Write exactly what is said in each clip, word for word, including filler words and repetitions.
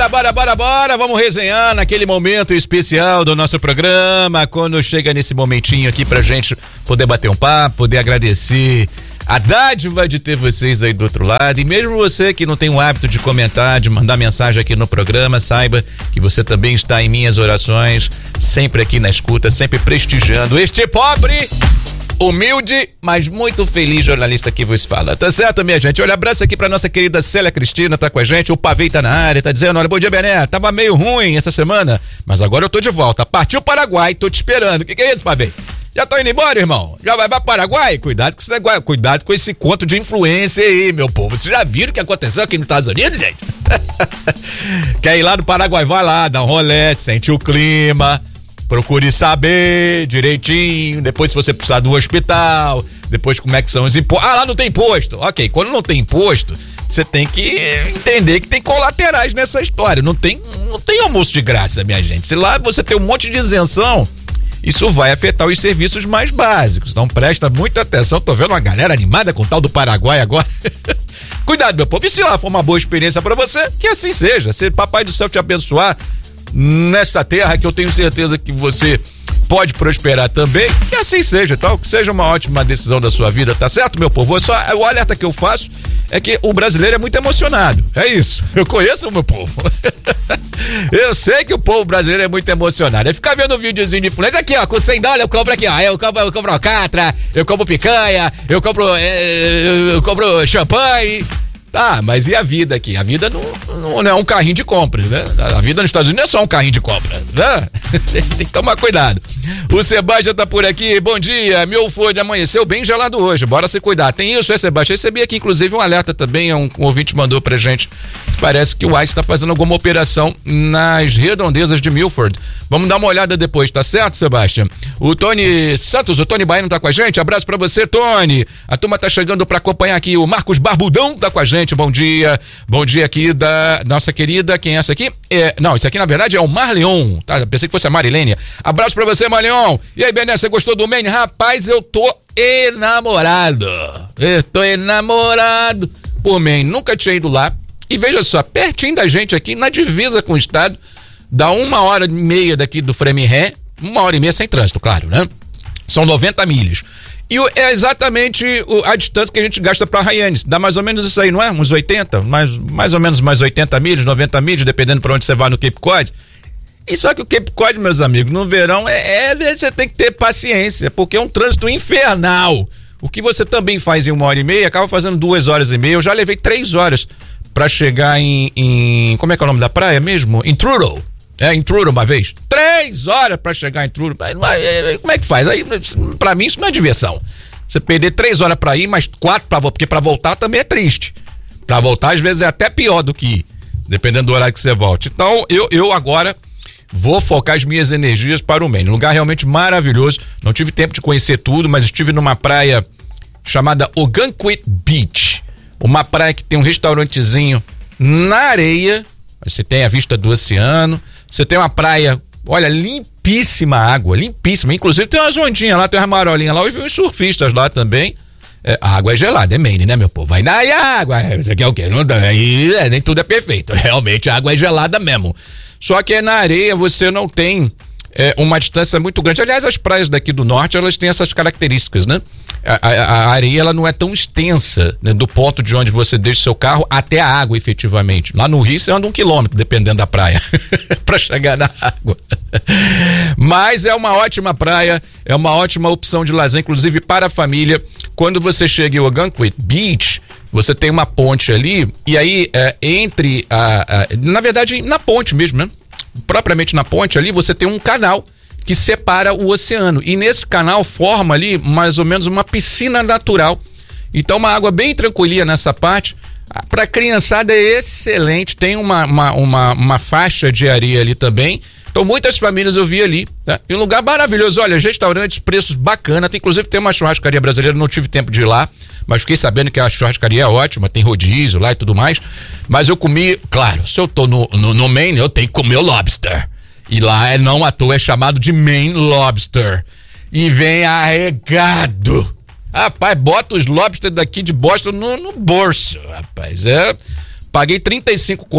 Bora, bora, bora, bora, vamos resenhar naquele momento especial do nosso programa, quando chega nesse momentinho aqui pra gente poder bater um papo, poder agradecer a dádiva de ter vocês aí do outro lado. E mesmo você que não tem o hábito de comentar, de mandar mensagem aqui no programa, saiba que você também está em minhas orações, sempre aqui na escuta, sempre prestigiando este pobre, humilde, mas muito feliz jornalista que vos fala. Tá certo, minha gente? Olha, abraço aqui pra nossa querida Célia Cristina, tá com a gente. O Pavei tá na área, tá dizendo: olha, bom dia, Bené. Tava meio ruim essa semana, mas agora eu tô de volta. Partiu Paraguai, tô te esperando. O que, que é isso, Pavei? Já tô indo embora, irmão? Já vai pra Paraguai? Cuidado com esse negócio, cuidado com esse conto de influência aí, meu povo. Vocês já viram o que aconteceu aqui nos Estados Unidos, gente? Quer ir lá no Paraguai? Vai lá, dá um rolê, sente o clima. Procure saber direitinho, depois se você precisar do hospital, depois como é que são os impostos. Ah, lá não tem imposto. Ok, quando não tem imposto, você tem que entender que tem colaterais nessa história. Não tem, não tem almoço de graça, minha gente. Se lá você tem um monte de isenção, isso vai afetar os serviços mais básicos. Então presta muita atenção. Tô vendo uma galera animada com o tal do Paraguai agora. Cuidado, meu povo. E se lá for uma boa experiência pra você, que assim seja. Se Papai do Céu te abençoar nessa terra, que eu tenho certeza que você pode prosperar também, que assim seja, tal, que seja uma ótima decisão da sua vida, tá certo, meu povo? Eu só, o alerta que eu faço é que o brasileiro é muito emocionado, é isso, eu conheço o meu povo. Eu sei que o povo brasileiro é muito emocionado. É ficar vendo um videozinho de influência aqui, ó, com cem dólares eu compro aqui, ó, eu compro, eu compro alcatra, eu compro picanha, eu compro, é, eu compro champanhe. Tá, mas e a vida aqui? A vida não, não, não é um carrinho de compras, né? A vida nos Estados Unidos não é só um carrinho de compras, né? Tem que tomar cuidado. O Sebastião tá por aqui, bom dia, meu fone amanheceu bem gelado hoje, bora se cuidar. Tem isso, é, Sebastião? Recebi aqui, inclusive, um alerta também, um, um ouvinte mandou pra gente. Parece que o ICE tá fazendo alguma operação nas redondezas de Milford. Vamos dar uma olhada depois, tá certo, Sebastião? O Tony Santos, o Tony Baiano tá com a gente, abraço pra você, Tony. A turma tá chegando pra acompanhar aqui, o Marcos Barbudão tá com a gente. Bom dia, bom dia aqui da nossa querida, quem é essa aqui? É, não, isso aqui na verdade é o Marleon, tá? Pensei que fosse a Marilênia. Abraço pra você, Marleon. E aí, Bené, você gostou do Maine? Rapaz, eu tô enamorado. Eu tô enamorado por Maine, nunca tinha ido lá. E veja só, pertinho da gente aqui, na divisa com o estado, dá uma hora e meia daqui do Framingham, uma hora e meia sem trânsito, claro, né? São noventa milhas. E é exatamente a distância que a gente gasta para Hyannis. Dá mais ou menos isso aí, não é? Uns oitenta, mais, mais ou menos mais oitenta milhas, noventa milhas, dependendo para onde você vai no Cape Cod. E só que o Cape Cod, meus amigos, no verão, é, é, você tem que ter paciência, porque é um trânsito infernal. O que você também faz em uma hora e meia, acaba fazendo duas horas e meia. Eu já levei três horas para chegar em, em... Como é que é o nome da praia mesmo? Em Truro. É, em Truro uma vez. Três horas pra chegar em Truro. Como é que faz? Aí, pra mim, isso não é diversão. Você perder três horas pra ir, mas quatro pra voltar, porque pra voltar também é triste. Pra voltar, às vezes, é até pior do que ir, dependendo do horário que você volte. Então, eu, eu agora vou focar as minhas energias para o Maine. Um lugar realmente maravilhoso. Não tive tempo de conhecer tudo, mas estive numa praia chamada Ogunquit Beach. Uma praia que tem um restaurantezinho na areia. Você tem a vista do oceano. Você tem uma praia, olha, limpíssima água, limpíssima. Inclusive tem umas ondinhas lá, tem umas marolinhas lá. Eu vi uns surfistas lá também. É, a água é gelada, é Maine, né, meu povo? Vai na água, você quer o quê? Não, aí, é, nem tudo é perfeito. Realmente a água é gelada mesmo. Só que na areia você não tem é, uma distância muito grande. Aliás, as praias daqui do norte, elas têm essas características, né? A, a, a areia, ela não é tão extensa, né, do ponto de onde você deixa o seu carro até a água, efetivamente. Lá no Rio você anda um quilômetro, dependendo da praia, para chegar na água. Mas é uma ótima praia, é uma ótima opção de lazer, inclusive para a família. Quando você chega em Ogunquit Beach, você tem uma ponte ali, e aí é, entre a, a... Na verdade, na ponte mesmo, né? Propriamente na ponte ali, você tem um canal que separa o oceano, e nesse canal forma ali mais ou menos uma piscina natural. Então uma água bem tranquilinha nessa parte. Para criançada é excelente, tem uma, uma, uma, uma faixa de areia ali também. Então muitas famílias eu vi ali, tá? E um lugar maravilhoso, olha, restaurantes, preços bacana, tem, inclusive tem uma churrascaria brasileira, não tive tempo de ir lá, mas fiquei sabendo que a churrascaria é ótima, tem rodízio lá e tudo mais. Mas eu comi, claro, se eu tô no, no, no Maine, eu tenho que comer o lobster. E lá, é, não à toa, é chamado de Maine Lobster. E vem arregado. Rapaz, bota os lobsters daqui de Boston no, no bolso, rapaz. É, paguei trinta e cinco conto.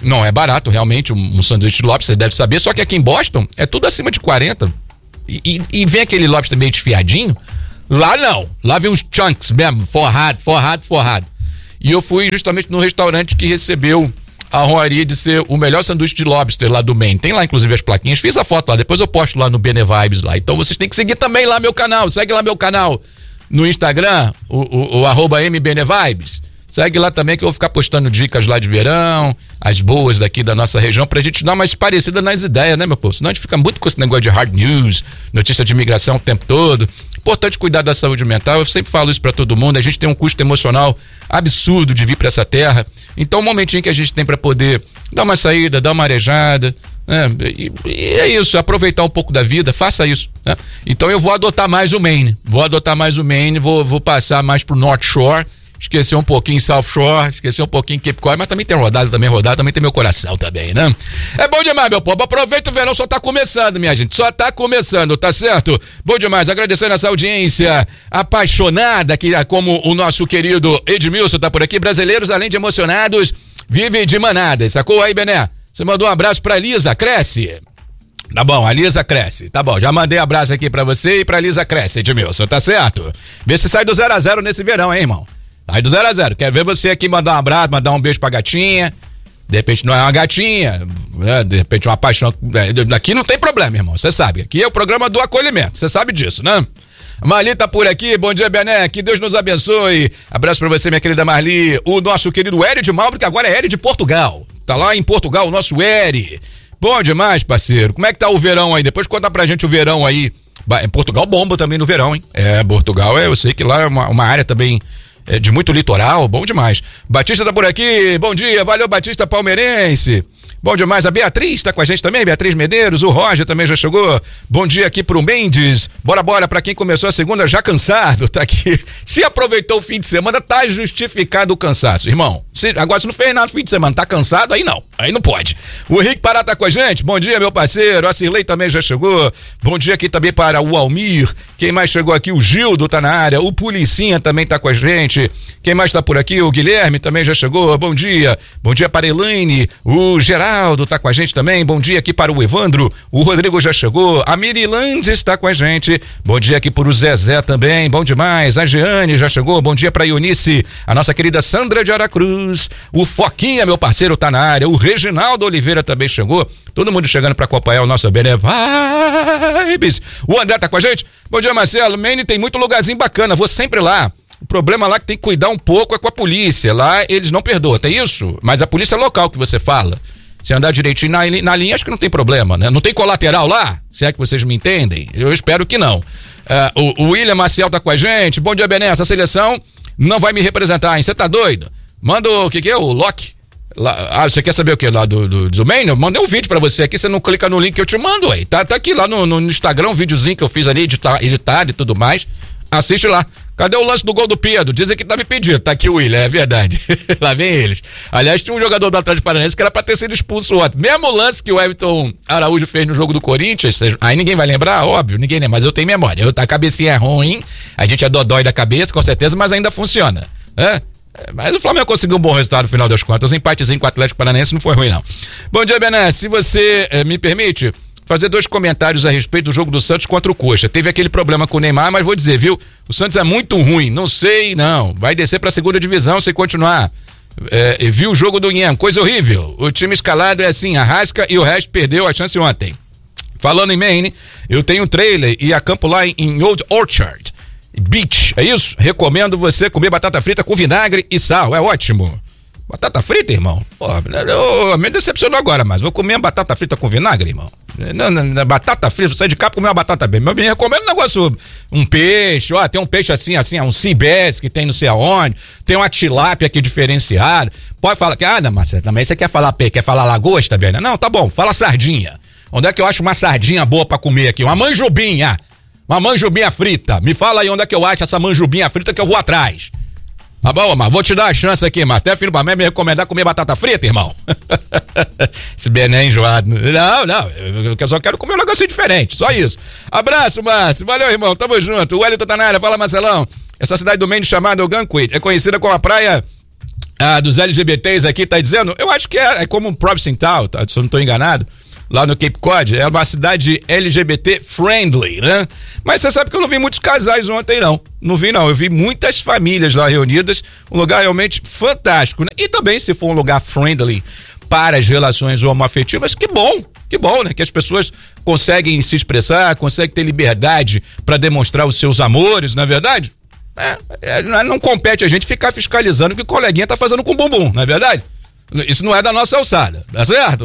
não é barato, realmente, um, um sanduíche de lobster, você deve saber, só que aqui em Boston é tudo acima de quarenta. E, e, e vem aquele lobster meio desfiadinho. Lá não, lá vem uns chunks mesmo, forrado, forrado, forrado. E eu fui justamente no restaurante que recebeu a honraria de ser o melhor sanduíche de lobster lá do Maine. Tem lá, inclusive, as plaquinhas. Fiz a foto lá, depois eu posto lá no Bene Vibes lá. Então vocês têm que seguir também lá meu canal. Segue lá meu canal no Instagram, o, o, o arroba mbenevibes. Segue lá também que eu vou ficar postando dicas lá de verão, as boas daqui da nossa região, pra gente dar mais parecida nas ideias, né, meu povo? Senão a gente fica muito com esse negócio de hard news, notícia de imigração o tempo todo. Importante cuidar da saúde mental, eu sempre falo isso pra todo mundo, a gente tem um custo emocional absurdo de vir pra essa terra, então um momentinho que a gente tem pra poder dar uma saída, dar uma arejada, né? E, e é isso, aproveitar um pouco da vida, faça isso, né? Então eu vou adotar mais o Maine, vou adotar mais o Maine, vou, vou passar mais pro North Shore, esquecer um pouquinho South Shore, esquecer um pouquinho Cape Cod, mas também tem rodada, também rodada, também tem meu coração também, né? É bom demais, meu povo, aproveita o verão, só tá começando, minha gente, só tá começando, tá certo? Bom demais, agradecendo essa audiência apaixonada, que como o nosso querido Edmilson tá por aqui, brasileiros, além de emocionados, vivem de manadas, sacou aí, Bené? Você mandou um abraço pra Lisa, cresce. Tá bom, a Lisa cresce, tá bom, já mandei abraço aqui pra você e pra Lisa cresce, Edmilson, tá certo? Vê se sai do zero a zero nesse verão, hein, irmão? Aí do zero a zero, quero ver você aqui mandar um abraço, mandar um beijo pra gatinha, de repente não é uma gatinha, né? De repente uma paixão, aqui não tem problema, irmão, você sabe, aqui é o programa do acolhimento, você sabe disso, né? Marli tá por aqui, bom dia, Bené, que Deus nos abençoe, abraço pra você, minha querida Marli, o nosso querido Eri de Malbre, que agora é Eri de Portugal, tá lá em Portugal o nosso Eri, bom demais, parceiro, como é que tá o verão aí, depois conta pra gente o verão aí, Portugal bomba também no verão, hein, é, Portugal, é, eu sei que lá é uma, uma área também é de muito litoral, bom demais. Batista tá por aqui, bom dia, valeu Batista palmeirense. Bom demais, a Beatriz tá com a gente também, Beatriz Medeiros, o Roger também já chegou. Bom dia aqui pro Mendes. Bora, bora, pra quem começou a segunda já cansado, tá aqui. Se aproveitou o fim de semana, tá justificado o cansaço, irmão. Se, agora, se não fez nada no fim de semana, tá cansado, aí não, aí não pode. O Henrique Pará tá com a gente, bom dia, meu parceiro. A Cirlei também já chegou. Bom dia aqui também para o Almir. Quem mais chegou aqui? O Gildo tá na área. O Policinha também tá com a gente. Quem mais tá por aqui? O Guilherme também já chegou. Bom dia. Bom dia para a Elaine. O Geraldo tá com a gente também. Bom dia aqui para o Evandro. O Rodrigo já chegou. A Mirilândia está com a gente. Bom dia aqui para o Zezé também. Bom demais. A Jeane já chegou. Bom dia para a Eunice. A nossa querida Sandra de Aracruz. O Foquinha, meu parceiro, tá na área. O Reginaldo Oliveira também chegou. Todo mundo chegando para acompanhar o nosso Bene Vibes. O André tá com a gente. Bom dia, Marcelo. Maine tem muito lugarzinho bacana. Vou sempre lá. O problema lá que tem que cuidar um pouco é com a polícia. Lá eles não perdoam, tem isso? Mas a polícia local que você fala. Se andar direitinho na, na linha, acho que não tem problema, né? Não tem colateral lá? Se é que vocês me entendem? Eu espero que não. Uh, o, o William Maciel tá com a gente. Bom dia, Bené. Essa seleção não vai me representar, hein? Você tá doido? Manda o que que é? O Loki? Lá, ah, você quer saber o que lá do, do, do Maine? Eu mandei um vídeo pra você aqui, você não clica no link que eu te mando, aí. Tá, tá aqui lá no, no Instagram, um videozinho que eu fiz ali, editado, editado e tudo mais. Assiste lá. Cadê o lance do gol do Pedro? Dizem que tá me pedindo. Tá aqui o William, é verdade. Lá vem eles. Aliás, tinha um jogador do Atlético Paranaense que era pra ter sido expulso ontem. Mesmo lance que o Everton Araújo fez no jogo do Corinthians, aí ninguém vai lembrar, óbvio, ninguém lembra, mas eu tenho memória. Eu, a cabecinha é ruim, a gente é dodói da cabeça, com certeza, mas ainda funciona. É? Mas o Flamengo conseguiu um bom resultado no final das contas. Um empatezinho com o Atlético Paranaense não foi ruim, não. Bom dia, Bené. Se você eh, me permite fazer dois comentários a respeito do jogo do Santos contra o Coxa. Teve aquele problema com o Neymar, mas vou dizer, viu? O Santos é muito ruim. Não sei, não. Vai descer pra segunda divisão se continuar. É, viu o jogo do Inham, coisa horrível. O time escalado é assim, Arrasca e o resto perdeu a chance ontem. Falando em Maine, eu tenho um trailer e acampo lá em, em Old Orchard Beach, é isso? Recomendo você comer batata frita com vinagre e sal, é ótimo. Batata frita, irmão? Pô, eu, me decepcionou agora, mas vou comer uma batata frita com vinagre, irmão. Não, não, não, batata frita, sai de cá pra comer uma batata bem. Eu me recomendo um negócio, um peixe, ó, tem um peixe assim, assim, um cibés que tem não sei aonde, tem uma tilápia aqui diferenciada. Pode falar que, ah, não, mas também você quer falar peixe, quer falar lagosta, velho? Não, tá bom, fala sardinha. Onde é que eu acho uma sardinha boa pra comer aqui? Uma manjubinha. Uma manjubinha frita. Me fala aí onde é que eu acho essa manjubinha frita que eu vou atrás. Tá bom, mas vou te dar a chance aqui, mas até filho pra mim me recomendar comer batata frita, irmão. Esse Bené enjoado. Não, não, eu só quero comer um negocinho diferente, só isso. Abraço, Márcio. Valeu, irmão, tamo junto. O Wellington tá na área, fala, Marcelão. Essa cidade do Maine chamada Ogunquit é conhecida como a praia ah, dos L G B Ts aqui tá dizendo, eu acho que é, é como um Provincetown, tá? Se eu não tô enganado, lá no Cape Cod, é uma cidade L G B T friendly, né? Mas você sabe que eu não vi muitos casais ontem, não. Não vi, não. Eu vi muitas famílias lá reunidas, um lugar realmente fantástico, né? E também, se for um lugar friendly para as relações homoafetivas, que bom, que bom, né? Que as pessoas conseguem se expressar, conseguem ter liberdade para demonstrar os seus amores, não é verdade? É, é, não compete a gente ficar fiscalizando o que o coleguinha tá fazendo com o bumbum, não é verdade? Isso não é da nossa alçada, tá certo?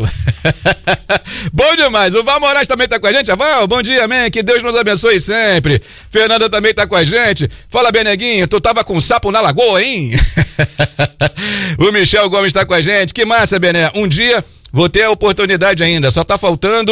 Bom demais, o Val Moraes também tá com a gente. Val, bom dia, man, que Deus nos abençoe sempre. Fernanda também tá com a gente. Fala, Beneguinho, tu tava com sapo na lagoa, hein? O Michel Gomes tá com a gente. Que massa, Bené, um dia vou ter a oportunidade ainda, só tá faltando...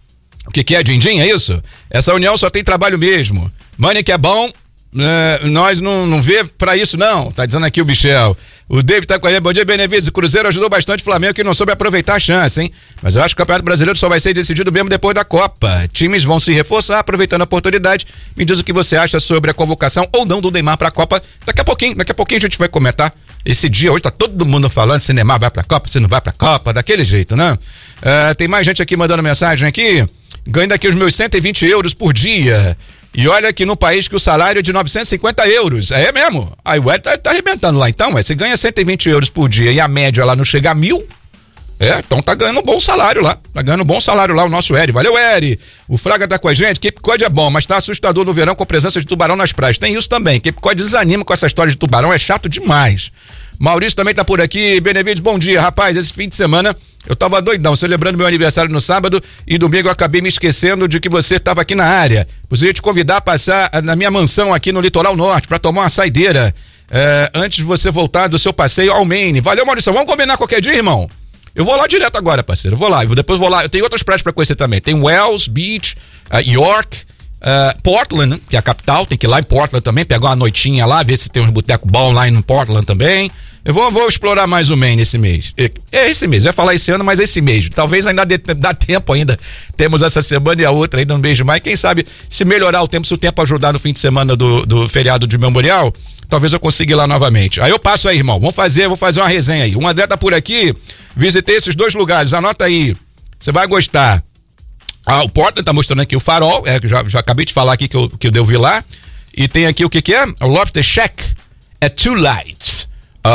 O que que é, din-din, é isso? Essa união só tem trabalho mesmo. Money que é bom, é, nós não, não vê pra isso não, tá dizendo aqui o Michel. O David tá com a gente, bom dia, Benevides, o Cruzeiro ajudou bastante o Flamengo que não soube aproveitar a chance, hein? Mas eu acho que o Campeonato Brasileiro só vai ser decidido mesmo depois da Copa. Times vão se reforçar, aproveitando a oportunidade. Me diz o que você acha sobre a convocação ou não do Neymar pra Copa. Daqui a pouquinho, daqui a pouquinho a gente vai comentar. Esse dia, hoje tá todo mundo falando se Neymar vai pra Copa, se não vai pra Copa, daquele jeito, né? Uh, tem mais gente aqui mandando mensagem aqui. Ganho daqui os meus cento e vinte euros por dia. E olha que no país que o salário é de novecentos e cinquenta euros. É mesmo? Aí o Ed tá, tá arrebentando lá. Então, ué, você ganha cento e vinte euros por dia e a média lá não chega a mil. É, então tá ganhando um bom salário lá. Tá ganhando um bom salário lá o nosso Ed. Valeu, Ed. O Fraga tá com a gente. Cape Cod é bom, mas tá assustador no verão com a presença de tubarão nas praias. Tem isso também. Cape Cod desanima com essa história de tubarão. É chato demais. Maurício também tá por aqui. Benevides, bom dia. Rapaz, esse fim de semana eu tava doidão, celebrando meu aniversário no sábado e domingo eu acabei me esquecendo de que você tava aqui na área. Gostaria de te convidar a passar na minha mansão aqui no Litoral Norte para tomar uma saideira é, antes de você voltar do seu passeio ao Maine. Valeu, Maurício. Vamos combinar qualquer dia, irmão? Eu vou lá direto agora, parceiro. Eu vou lá. Eu depois vou lá. Eu tenho outras praias para conhecer também. Tem Wells Beach, uh, York, uh, Portland, né, que é a capital. Tem que ir lá em Portland também, pegar uma noitinha lá, ver se tem uns botecos bons lá em Portland também. Eu vou, vou explorar mais o Maine esse mês. É esse mês, eu ia falar esse ano, mas esse mês. Talvez ainda dê, dá tempo ainda. Temos essa semana e a outra ainda um mês de maio. Quem sabe se melhorar o tempo, se o tempo ajudar no fim de semana do, do feriado de memorial, talvez eu consiga ir lá novamente. Aí eu passo aí, irmão. Vamos fazer, vou fazer uma resenha aí. O André tá por aqui, visitei esses dois lugares, anota aí. Você vai gostar. Ah, o Portland tá mostrando aqui o Farol, é, já, já acabei de falar aqui que eu, que eu devo ir lá. E tem aqui o que que é? O Lobster Shack at Two Lights.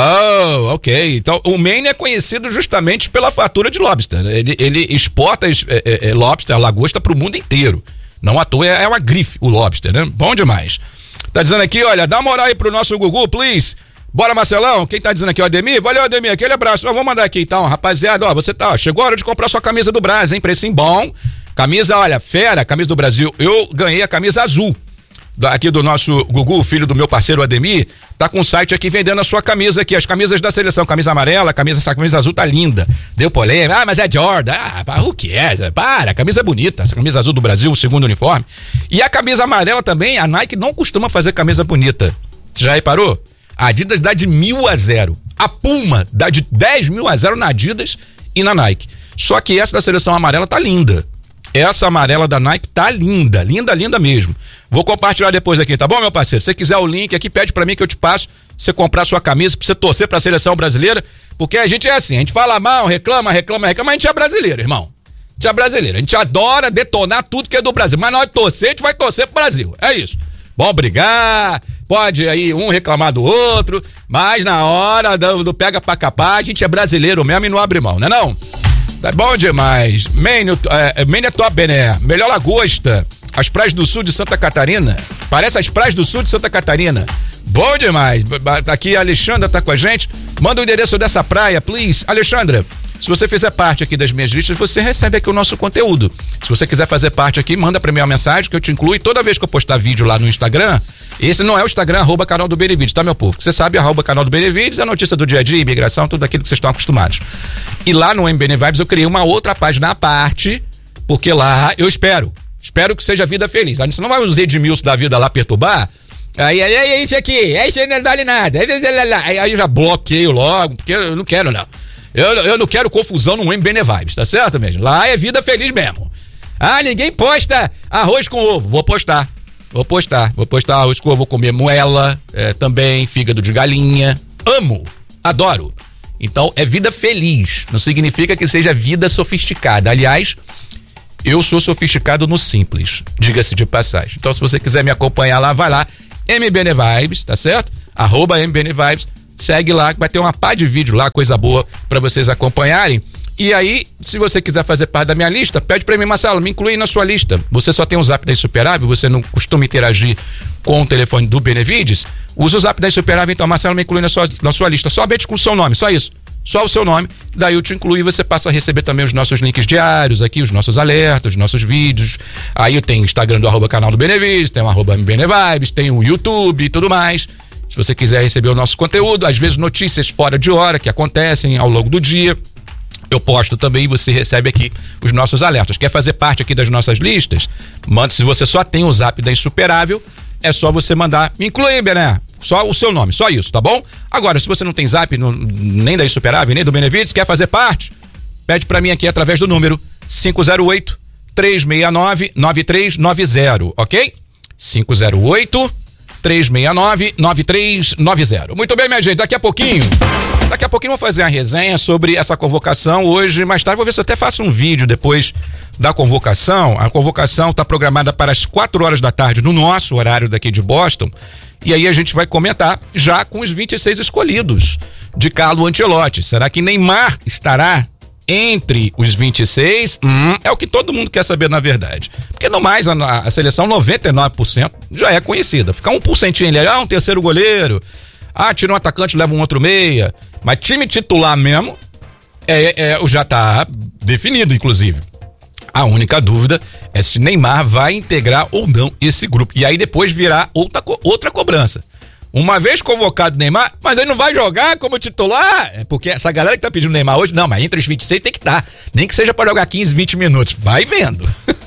Oh, ok. Então, o Maine é conhecido justamente pela fartura de lobster. Ele, ele exporta é, é, lobster, a lagosta, pro mundo inteiro. Não à toa, é uma grife o lobster, né? Bom demais. Tá dizendo aqui, olha, dá uma moral aí pro nosso Gugu, please. Bora, Marcelão. Quem tá dizendo aqui, ó, Ademir? Valeu, Ademir. Aquele abraço. Ó, vou mandar aqui então, rapaziada. Ó, você tá, ó, chegou a hora de comprar sua camisa do Brasil, hein? Precinho bom. Camisa, olha, fera, camisa do Brasil. Eu ganhei a camisa azul. Aqui do nosso Gugu, filho do meu parceiro Ademir, tá com um site aqui vendendo a sua camisa aqui, as camisas da seleção, camisa amarela, camisa, essa camisa azul tá linda, deu polêmica, ah, mas é Jordan, ah, o que é, para, a camisa é bonita, essa camisa azul do Brasil, o segundo uniforme, e a camisa amarela também, a Nike não costuma fazer camisa bonita, já reparou? A Adidas dá de mil a zero, a Puma dá de dez mil a zero na Adidas e na Nike, só que essa da seleção amarela tá linda. Essa amarela da Nike tá linda, linda, linda mesmo. Vou compartilhar depois aqui, tá bom, meu parceiro? Se você quiser o link aqui, pede pra mim que eu te passo, você comprar sua camisa, pra você torcer pra seleção brasileira, porque a gente é assim, a gente fala mal, reclama, reclama, reclama, mas a gente é brasileiro, irmão. A gente é brasileiro, a gente adora detonar tudo que é do Brasil, mas na hora de torcer, a gente vai torcer pro Brasil, é isso. Bom brigar, pode aí um reclamar do outro, mas na hora do, do pega pra capar, a gente é brasileiro mesmo e não abre mão, né não? Tá bom demais. Maine é, Maine é top, né? Melhor lagosta. As praias do sul de Santa Catarina. Parece as praias do sul de Santa Catarina. Bom demais. Aqui a Alexandra tá com a gente. Manda o endereço dessa praia, please. Alexandra, se você fizer parte aqui das minhas listas, você recebe aqui o nosso conteúdo. Se você quiser fazer parte aqui, manda pra mim uma mensagem que eu te incluo. E toda vez que eu postar vídeo lá no Instagram, esse não é o Instagram, arroba canal do Benevides, tá, meu povo? Você sabe, arroba canal do Benevides, a notícia do dia a dia, imigração, tudo aquilo que vocês estão acostumados. E lá no M B N Vibes eu criei uma outra página à parte, porque lá eu espero, espero que seja vida feliz. Você não vai os Edmilson da vida lá perturbar, aí é, é isso aqui, é isso aí não vale nada, aí, aí eu já bloqueio logo, porque eu não quero não. Eu, eu não quero confusão no M B N Vibes, tá certo mesmo? Lá é vida feliz mesmo. Ah, ninguém posta arroz com ovo, vou postar. Vou postar, vou postar arroz com ovo, vou comer moela, é, também, fígado de galinha. Amo, Adoro. Então, é vida feliz. Não significa que seja vida sofisticada. Aliás, eu sou sofisticado no simples, diga-se de passagem. Então, se você quiser me acompanhar lá, vai lá, M B N Vibes, tá certo? Arroba M B N Vibes, segue lá, vai ter uma pá de vídeo lá, coisa boa pra vocês acompanharem. E aí, se você quiser fazer parte da minha lista, pede pra mim, Marcelo, me inclui na sua lista. Você só tem o Zap da Insuperável, você não costuma interagir com o telefone do Benevides, usa o Zap da Insuperável, então, Marcelo, me inclui na sua, na sua lista. Somente com o seu nome, só isso. Só o seu nome, daí eu te incluo e você passa a receber também os nossos links diários aqui, os nossos alertas, os nossos vídeos. Aí tem o Instagram do arroba canal do Benevides, tem o arroba M B N Vibes, tem o YouTube e tudo mais. Se você quiser receber o nosso conteúdo, às vezes notícias fora de hora que acontecem ao longo do dia, eu posto também e você recebe aqui os nossos alertas. Quer fazer parte aqui das nossas listas? Manda, se você só tem o Zap da Insuperável, é só você mandar, me inclui, Bené. Só o seu nome, só isso, tá bom? Agora, se você não tem Zap, no, nem da Insuperável, nem do Benevides, quer fazer parte? Pede pra mim aqui através do número cinco zero oito, três seis nove, nove três nove zero, ok? cinco zero oito, três seis nove, nove três nove zero. Muito bem, minha gente, daqui a pouquinho, daqui a pouquinho vamos fazer uma resenha sobre essa convocação hoje, mais tarde vou ver se eu até faço um vídeo depois da convocação. A convocação está programada para as quatro horas da tarde no nosso horário daqui de Boston. E aí a gente vai comentar já com os vinte e seis escolhidos de Carlo Ancelotti. Será que Neymar estará entre os vinte e seis? Hum, é o que todo mundo quer saber na verdade. Porque no mais, a, a seleção noventa e nove por cento já é conhecida. Fica um por cento ali, ah, um terceiro goleiro, ah, tira um atacante, leva um outro meia. Mas time titular mesmo, é, é, já tá definido, inclusive. A única dúvida é se Neymar vai integrar ou não esse grupo. E aí depois virá outra, outra cobrança. Uma vez convocado Neymar, mas ele não vai jogar como titular? É porque essa galera que tá pedindo Neymar hoje, não, mas entre os vinte e seis tem que estar. Nem que seja para jogar quinze, vinte minutos. Vai vendo.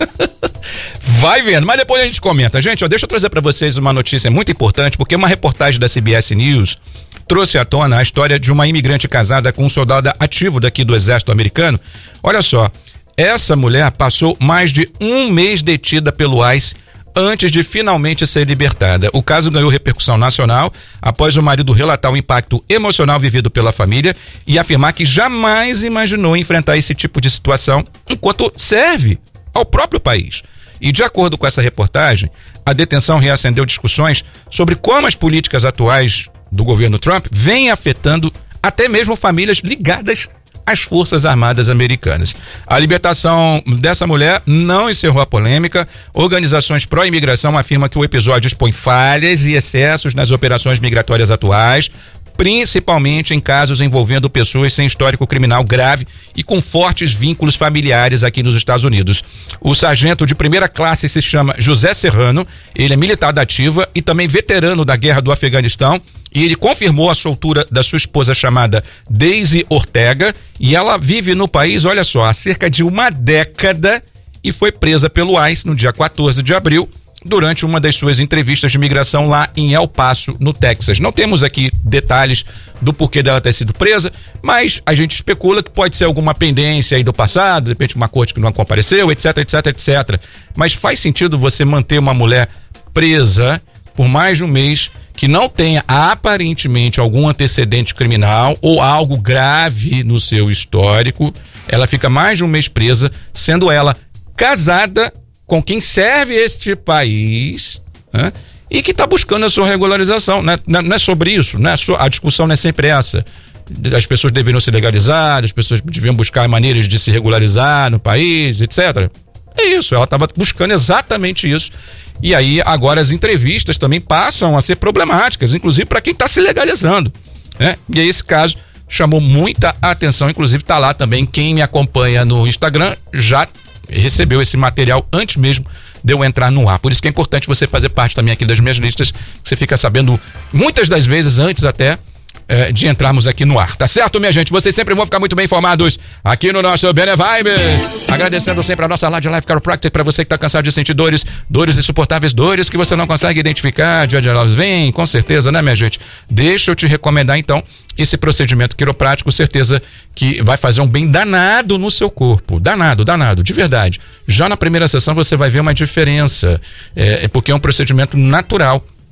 Vai vendo, mas depois a gente comenta. Gente, ó, deixa eu trazer para vocês uma notícia muito importante, porque uma reportagem da C B S News trouxe à tona a história de uma imigrante casada com um soldado ativo daqui do exército americano. Olha só, essa mulher passou mais de um mês detida pelo ICE antes de finalmente ser libertada. O caso ganhou repercussão nacional após o marido relatar o impacto emocional vivido pela família e afirmar que jamais imaginou enfrentar esse tipo de situação enquanto serve ao próprio país. E de acordo com essa reportagem, a detenção reacendeu discussões sobre como as políticas atuais do governo Trump vêm afetando até mesmo famílias ligadas às Forças Armadas Americanas. A libertação dessa mulher não encerrou a polêmica. Organizações pró-imigração afirmam que o episódio expõe falhas e excessos nas operações migratórias atuais, principalmente em casos envolvendo pessoas sem histórico criminal grave e com fortes vínculos familiares aqui nos Estados Unidos. O sargento de primeira classe se chama José Serrano, ele é militar da ativa e também veterano da guerra do Afeganistão, e ele confirmou a soltura da sua esposa chamada Daisy Ortega, e ela vive no país, olha só, há cerca de uma década e foi presa pelo ICE no dia quatorze de abril, durante uma das suas entrevistas de imigração lá em El Paso, no Texas. Não temos aqui detalhes do porquê dela ter sido presa, mas a gente especula que pode ser alguma pendência aí do passado, de repente uma corte que não compareceu, etc, etc, etcétera. Mas faz sentido você manter uma mulher presa por mais de um mês que não tenha aparentemente algum antecedente criminal ou algo grave no seu histórico? Ela fica mais de um mês presa, sendo ela casada com quem serve este país, né? E que está buscando a sua regularização, né? Não é sobre isso, né? A discussão não é sempre essa. As pessoas deveriam se legalizar, as pessoas deviam buscar maneiras de se regularizar no país, etcétera. É isso, ela estava buscando exatamente isso. E aí agora as entrevistas também passam a ser problemáticas, inclusive para quem está se legalizando, né? E aí esse caso chamou muita atenção, inclusive está lá também, quem me acompanha no Instagram já recebeu esse material antes mesmo de eu entrar no ar. Por isso que é importante você fazer parte também aqui das minhas listas, que você fica sabendo muitas das vezes antes até é, de entrarmos aqui no ar. Tá certo, minha gente? Vocês sempre vão ficar muito bem informados aqui no nosso Bene Vibes. Agradecendo sempre a nossa Live Life Chiropractic para você que tá cansado de sentir dores, dores insuportáveis, dores que você não consegue identificar de onde elas vêm, com certeza, né, minha gente? Deixa eu te recomendar então esse procedimento quiroprático, certeza que vai fazer um bem danado no seu corpo, danado, danado, de verdade. Já na primeira sessão você vai ver uma diferença, é, é porque é um procedimento natural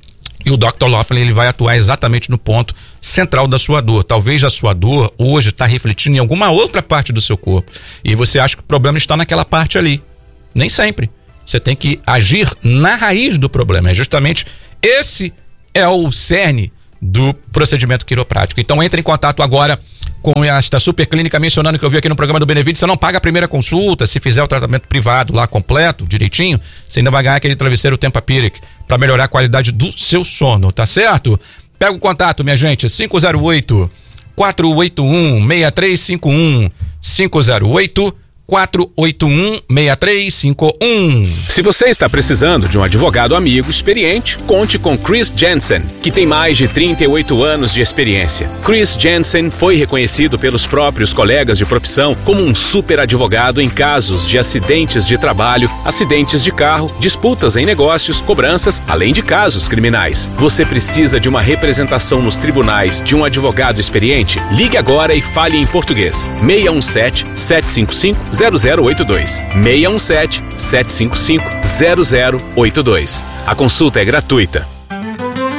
E o doutor Laughlin, ele vai atuar exatamente no ponto central da sua dor. Talvez a sua dor hoje está refletindo em alguma outra parte do seu corpo. E você acha que o problema está naquela parte ali. Nem sempre. Você tem que agir na raiz do problema. É justamente esse é o cerne do procedimento quiroprático. Então entre em contato agora com esta super clínica, mencionando que eu vi aqui no programa do Benevides. Você não paga a primeira consulta. Se fizer o tratamento privado lá completo, direitinho, você ainda vai ganhar aquele travesseiro Tempur-Pedic para melhorar a qualidade do seu sono, tá certo? Pega o contato, minha gente, cinco zero oito, quatro oito um, seis três cinco um, cinco zero oito, quatro oito um, seis três cinco um. Se você está precisando de um advogado amigo experiente, conte com Chris Jensen, que tem mais de trinta e oito anos de experiência. Chris Jensen foi reconhecido pelos próprios colegas de profissão como um super advogado em casos de acidentes de trabalho, acidentes de carro, disputas em negócios, cobranças, além de casos criminais. Você precisa de uma representação nos tribunais de um advogado experiente? Ligue agora e fale em português. seis um sete, sete cinco cinco, zero zero oito dois. seis um sete, sete cinco cinco, zero zero oito dois. A consulta é gratuita.